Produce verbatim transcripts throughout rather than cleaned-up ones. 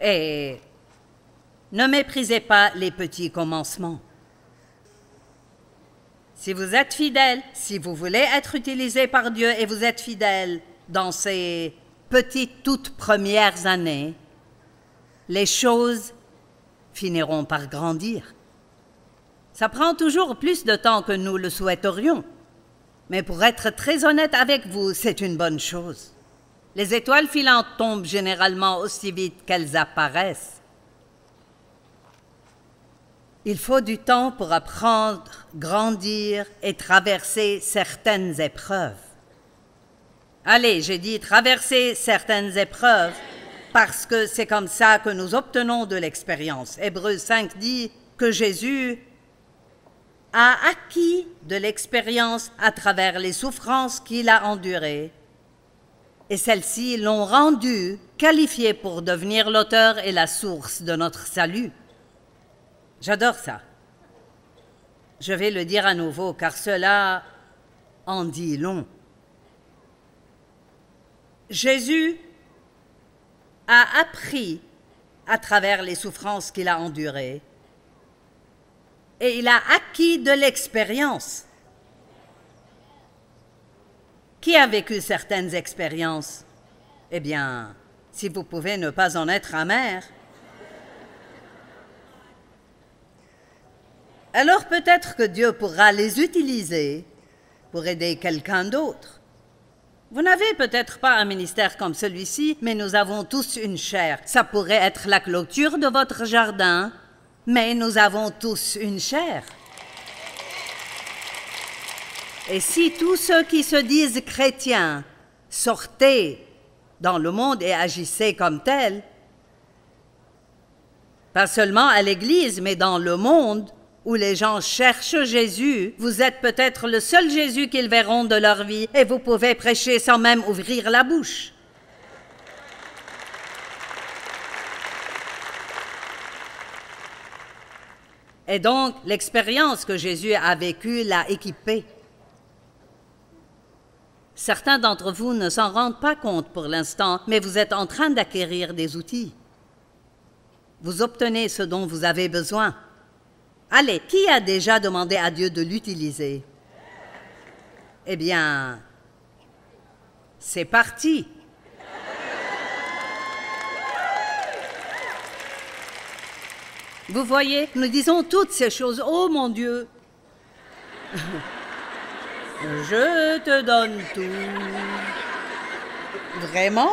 Et ne méprisez pas les petits commencements. Si vous êtes fidèle, si vous voulez être utilisé par Dieu et vous êtes fidèle dans ces petites toutes premières années, les choses finiront par grandir. Ça prend toujours plus de temps que nous le souhaiterions. Mais pour être très honnête avec vous, c'est une bonne chose. Les étoiles filantes tombent généralement aussi vite qu'elles apparaissent. Il faut du temps pour apprendre, grandir et traverser certaines épreuves. Allez, j'ai dit traverser certaines épreuves parce que c'est comme ça que nous obtenons de l'expérience. Hébreux cinq dit que Jésus a acquis de l'expérience à travers les souffrances qu'il a endurées. Et celles-ci l'ont rendu qualifié pour devenir l'auteur et la source de notre salut. J'adore ça. Je vais le dire à nouveau, car cela en dit long. Jésus a appris à travers les souffrances qu'il a endurées et il a acquis de l'expérience. Qui a vécu certaines expériences? Eh bien, si vous pouvez ne pas en être amer, alors peut-être que Dieu pourra les utiliser pour aider quelqu'un d'autre. Vous n'avez peut-être pas un ministère comme celui-ci, mais nous avons tous une chair. Ça pourrait être la clôture de votre jardin, mais nous avons tous une chair. Et si tous ceux qui se disent chrétiens sortaient dans le monde et agissaient comme tels, pas seulement à l'Église, mais dans le monde où les gens cherchent Jésus, vous êtes peut-être le seul Jésus qu'ils verront de leur vie et vous pouvez prêcher sans même ouvrir la bouche. Et donc, l'expérience que Jésus a vécue l'a équipé. Certains d'entre vous ne s'en rendent pas compte pour l'instant, mais vous êtes en train d'acquérir des outils. Vous obtenez ce dont vous avez besoin. Allez, qui a déjà demandé à Dieu de l'utiliser? Eh bien, c'est parti. Vous voyez, nous disons toutes ces choses. Oh mon Dieu! Je te donne tout. Vraiment?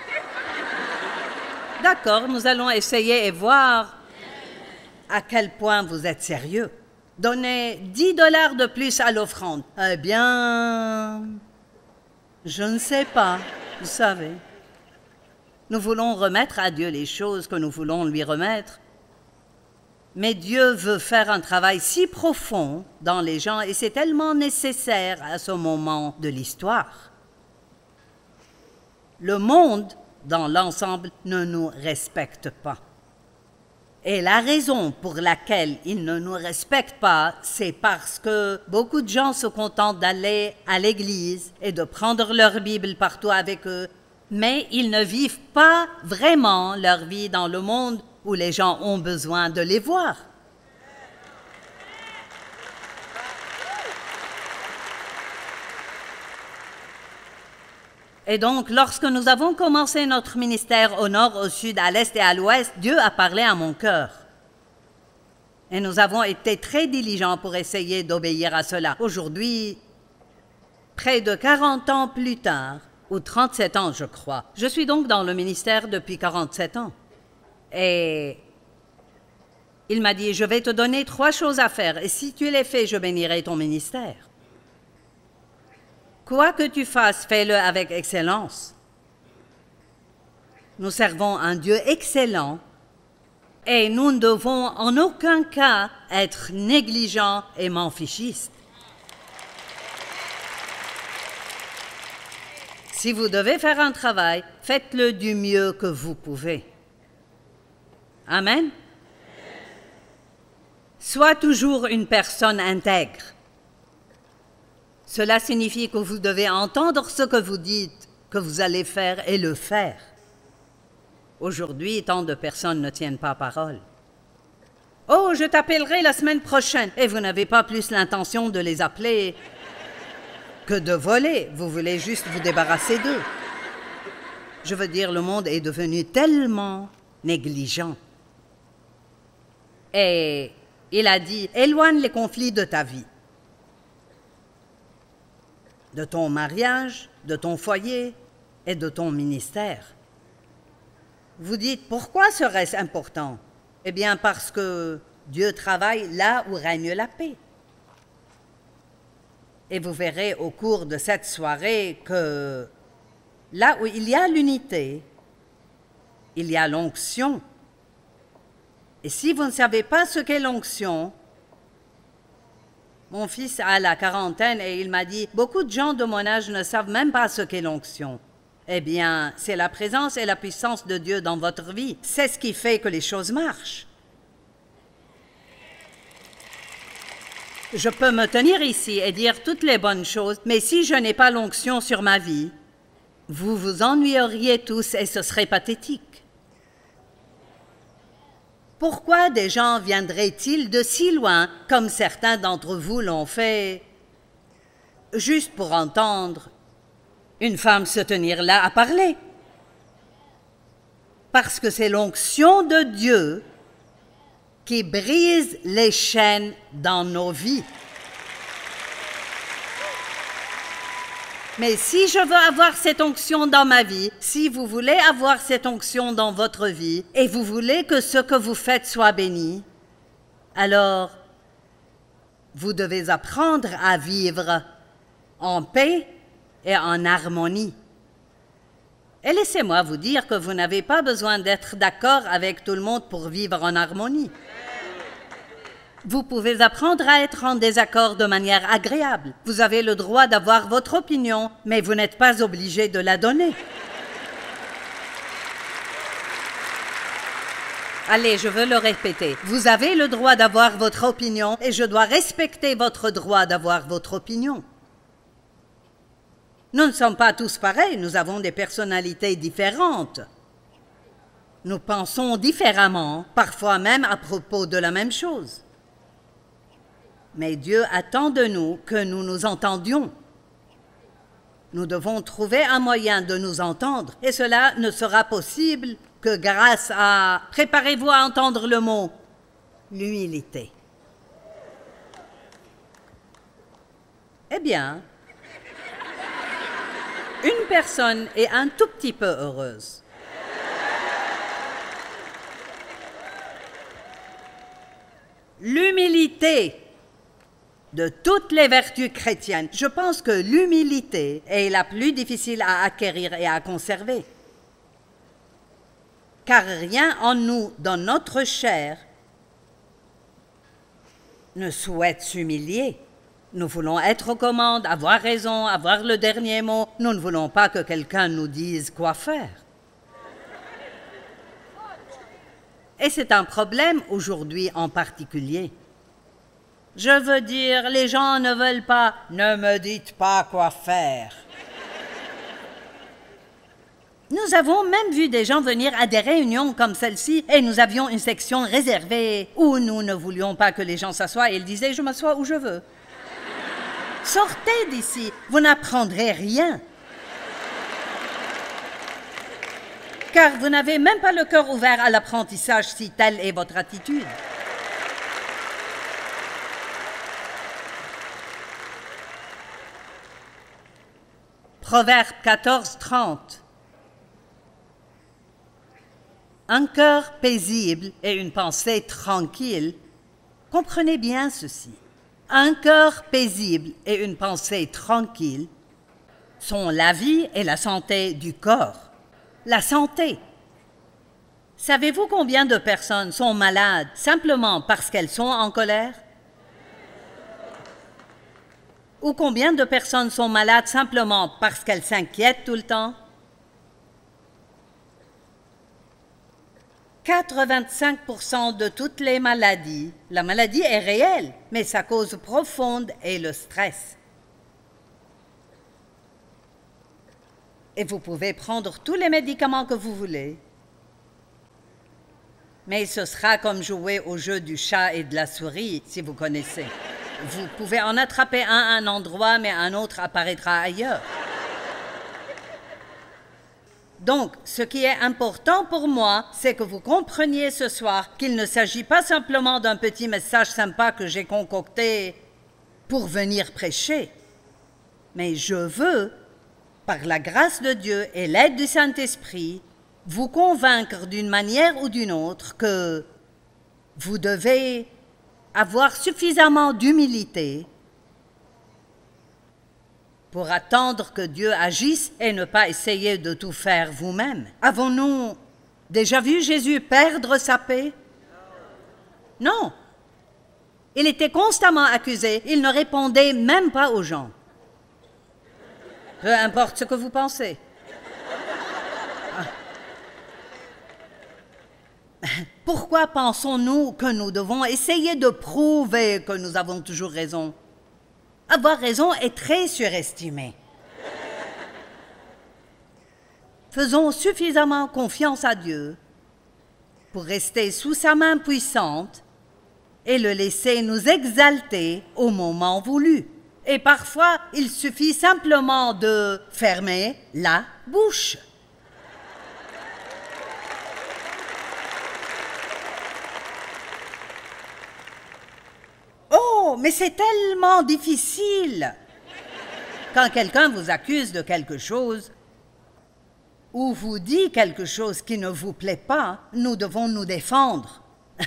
D'accord, nous allons essayer et voir à quel point vous êtes sérieux. Donnez dix dollars de plus à l'offrande. Eh bien, je ne sais pas, vous savez. Nous voulons remettre à Dieu les choses que nous voulons lui remettre. Mais Dieu veut faire un travail si profond dans les gens et c'est tellement nécessaire à ce moment de l'histoire. Le monde, dans l'ensemble, ne nous respecte pas. Et la raison pour laquelle il ne nous respecte pas, c'est parce que beaucoup de gens se contentent d'aller à l'église et de prendre leur Bible partout avec eux, mais ils ne vivent pas vraiment leur vie dans le monde où les gens ont besoin de les voir. Et donc, lorsque nous avons commencé notre ministère au nord, au sud, à l'est et à l'ouest, Dieu a parlé à mon cœur. Et nous avons été très diligents pour essayer d'obéir à cela. Aujourd'hui, près de quarante ans plus tard, ou trente-sept ans, je crois, je suis donc dans le ministère depuis quarante-sept ans. Et il m'a dit, je vais te donner trois choses à faire, et si tu les fais, je bénirai ton ministère. Quoi que tu fasses, fais-le avec excellence. Nous servons un Dieu excellent et nous ne devons en aucun cas être négligents et m'en-fichistes. Si vous devez faire un travail, faites-le du mieux que vous pouvez. Amen. Sois toujours une personne intègre. Cela signifie que vous devez entendre ce que vous dites, que vous allez faire et le faire. Aujourd'hui, tant de personnes ne tiennent pas parole. Oh, je t'appellerai la semaine prochaine. Et vous n'avez pas plus l'intention de les appeler que de voler. Vous voulez juste vous débarrasser d'eux. Je veux dire, le monde est devenu tellement négligent. Et il a dit, éloigne les conflits de ta vie. De ton mariage, de ton foyer et de ton ministère. Vous dites, pourquoi serait-ce important? Eh bien, parce que Dieu travaille là où règne la paix. Et vous verrez au cours de cette soirée que là où il y a l'unité, il y a l'onction. Et si vous ne savez pas ce qu'est l'onction, mon fils a la quarantaine et il m'a dit, beaucoup de gens de mon âge ne savent même pas ce qu'est l'onction. Eh bien, c'est la présence et la puissance de Dieu dans votre vie. C'est ce qui fait que les choses marchent. Je peux me tenir ici et dire toutes les bonnes choses, mais si je n'ai pas l'onction sur ma vie, vous vous ennuyeriez tous et ce serait pathétique. Pourquoi des gens viendraient-ils de si loin, comme certains d'entre vous l'ont fait, juste pour entendre une femme se tenir là à parler? Parce que c'est l'onction de Dieu qui brise les chaînes dans nos vies. Mais si je veux avoir cette onction dans ma vie, si vous voulez avoir cette onction dans votre vie, et vous voulez que ce que vous faites soit béni, alors vous devez apprendre à vivre en paix et en harmonie. Et laissez-moi vous dire que vous n'avez pas besoin d'être d'accord avec tout le monde pour vivre en harmonie. Vous pouvez apprendre à être en désaccord de manière agréable. Vous avez le droit d'avoir votre opinion, mais vous n'êtes pas obligé de la donner. Allez, je veux le répéter. Vous avez le droit d'avoir votre opinion et je dois respecter votre droit d'avoir votre opinion. Nous ne sommes pas tous pareils, nous avons des personnalités différentes. Nous pensons différemment, parfois même à propos de la même chose. Mais Dieu attend de nous que nous nous entendions. Nous devons trouver un moyen de nous entendre, et cela ne sera possible que grâce à, préparez-vous à entendre le mot, l'humilité. Eh bien, une personne est un tout petit peu heureuse. L'humilité de toutes les vertus chrétiennes. Je pense que l'humilité est la plus difficile à acquérir et à conserver. Car rien en nous, dans notre chair, ne souhaite s'humilier. Nous voulons être aux commandes, avoir raison, avoir le dernier mot. Nous ne voulons pas que quelqu'un nous dise quoi faire. Et c'est un problème aujourd'hui en particulier. Je veux dire, les gens ne veulent pas « ne me dites pas quoi faire ». Nous avons même vu des gens venir à des réunions comme celle-ci et nous avions une section réservée où nous ne voulions pas que les gens s'assoient et ils disaient « je m'assois où je veux ». Sortez d'ici, vous n'apprendrez rien. Car vous n'avez même pas le cœur ouvert à l'apprentissage si telle est votre attitude. Proverbe quatorze, trente. Un cœur paisible et une pensée tranquille, comprenez bien ceci. Un cœur paisible et une pensée tranquille sont la vie et la santé du corps. La santé. Savez-vous combien de personnes sont malades simplement parce qu'elles sont en colère? Ou combien de personnes sont malades simplement parce qu'elles s'inquiètent tout le temps? quatre-vingt-cinq pour cent de toutes les maladies, la maladie est réelle, mais sa cause profonde est le stress. Et vous pouvez prendre tous les médicaments que vous voulez. Mais ce sera comme jouer au jeu du chat et de la souris, si vous connaissez. Vous pouvez en attraper un à un endroit, mais un autre apparaîtra ailleurs. Donc, ce qui est important pour moi, c'est que vous compreniez ce soir qu'il ne s'agit pas simplement d'un petit message sympa que j'ai concocté pour venir prêcher. Mais je veux, par la grâce de Dieu et l'aide du Saint-Esprit, vous convaincre d'une manière ou d'une autre que vous devez avoir suffisamment d'humilité pour attendre que Dieu agisse et ne pas essayer de tout faire vous-même. Avons-nous déjà vu Jésus perdre sa paix? Non. Il était constamment accusé, il ne répondait même pas aux gens. Peu importe ce que vous pensez. Pourquoi pensons-nous que nous devons essayer de prouver que nous avons toujours raison? Avoir raison est très surestimé. Faisons suffisamment confiance à Dieu pour rester sous sa main puissante et le laisser nous exalter au moment voulu. Et parfois, il suffit simplement de fermer la bouche. Oh, mais c'est tellement difficile! Quand quelqu'un vous accuse de quelque chose ou vous dit quelque chose qui ne vous plaît pas, nous devons nous défendre.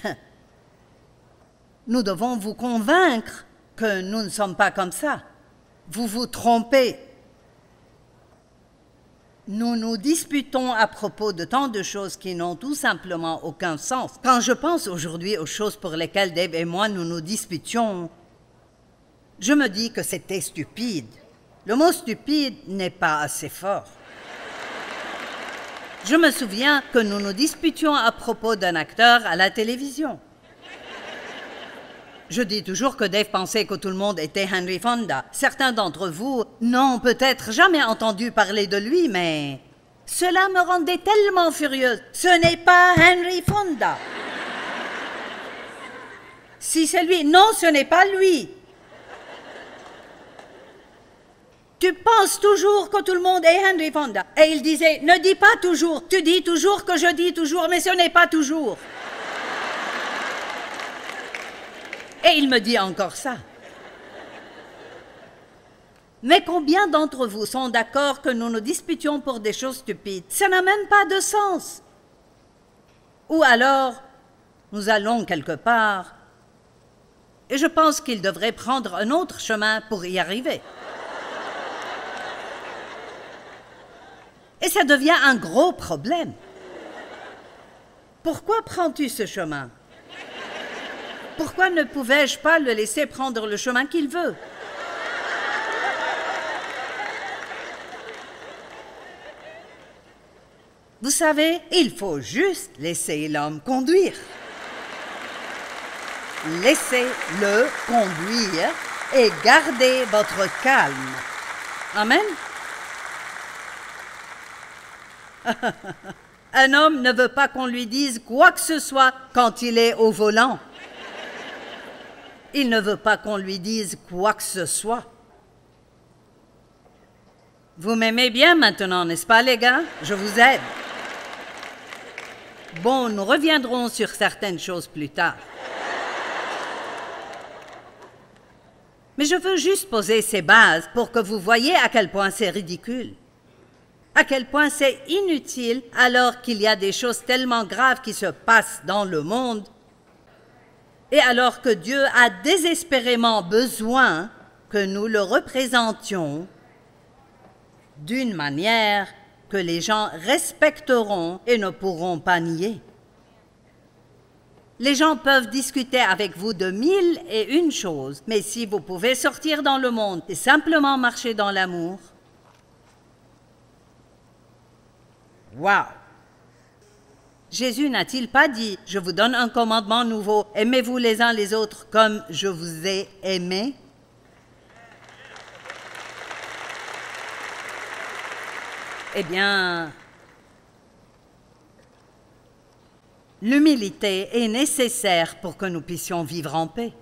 Nous devons vous convaincre que nous ne sommes pas comme ça. Vous vous trompez. Nous nous disputons à propos de tant de choses qui n'ont tout simplement aucun sens. Quand je pense aujourd'hui aux choses pour lesquelles Dave et moi nous nous disputions, je me dis que c'était stupide. Le mot stupide n'est pas assez fort. Je me souviens que nous nous disputions à propos d'un acteur à la télévision. Je dis toujours que Dave pensait que tout le monde était Henry Fonda. Certains d'entre vous n'ont peut-être jamais entendu parler de lui, mais cela me rendait tellement furieuse. Ce n'est pas Henry Fonda. Si c'est lui, non, ce n'est pas lui. Tu penses toujours que tout le monde est Henry Fonda. Et il disait, ne dis pas toujours, tu dis toujours que je dis toujours, mais ce n'est pas toujours. Et il me dit encore ça. Mais combien d'entre vous sont d'accord que nous nous disputions pour des choses stupides? Ça n'a même pas de sens. Ou alors, nous allons quelque part, et je pense qu'il devrait prendre un autre chemin pour y arriver. Et ça devient un gros problème. Pourquoi prends-tu ce chemin? Pourquoi ne pouvais-je pas le laisser prendre le chemin qu'il veut? Vous savez, il faut juste laisser l'homme conduire. Laissez-le conduire et gardez votre calme. Amen. Un homme ne veut pas qu'on lui dise quoi que ce soit quand il est au volant. Il ne veut pas qu'on lui dise quoi que ce soit. Vous m'aimez bien maintenant, n'est-ce pas, les gars? Je vous aide. Bon, nous reviendrons sur certaines choses plus tard. Mais je veux juste poser ces bases pour que vous voyez à quel point c'est ridicule. À quel point c'est inutile alors qu'il y a des choses tellement graves qui se passent dans le monde. Et alors que Dieu a désespérément besoin que nous le représentions d'une manière que les gens respecteront et ne pourront pas nier. Les gens peuvent discuter avec vous de mille et une choses, mais si vous pouvez sortir dans le monde et simplement marcher dans l'amour, wow! Jésus n'a-t-il pas dit « Je vous donne un commandement nouveau, aimez-vous les uns les autres comme je vous ai aimés » Eh bien, L'humilité est nécessaire pour que nous puissions vivre en paix.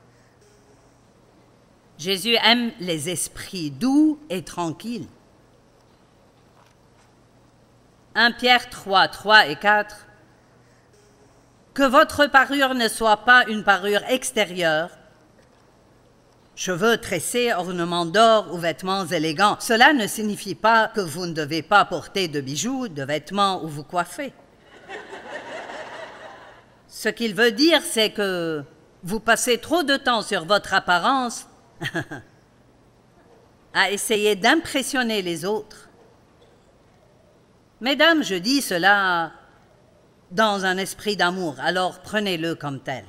Jésus aime les esprits doux et tranquilles. premier Pierre trois, trois et quatre. Que votre parure ne soit pas une parure extérieure, cheveux tressés, ornements d'or ou vêtements élégants. Cela ne signifie pas que vous ne devez pas porter de bijoux, de vêtements ou vous coiffer. Ce qu'il veut dire, c'est que vous passez trop de temps sur votre apparence à essayer d'impressionner les autres. Mesdames, je dis cela dans un esprit d'amour, alors prenez-le comme tel.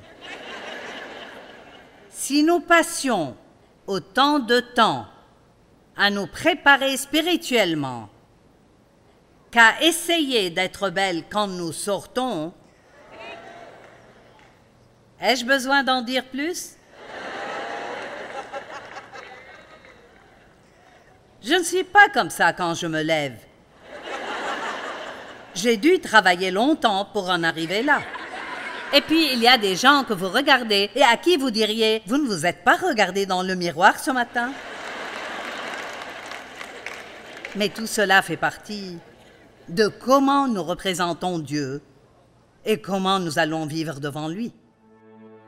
Si nous passions autant de temps à nous préparer spirituellement qu'à essayer d'être belles quand nous sortons, ai-je besoin d'en dire plus? Je ne suis pas comme ça quand je me lève. J'ai dû travailler longtemps pour en arriver là. Et puis, il y a des gens que vous regardez et à qui vous diriez « Vous ne vous êtes pas regardé dans le miroir ce matin ?» Mais tout cela fait partie de comment nous représentons Dieu et comment nous allons vivre devant lui.